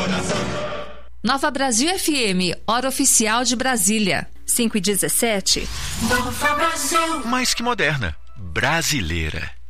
Nova Brasil FM, hora oficial de Brasília, 5h17. Nova Brasil. Mais que moderna, brasileira.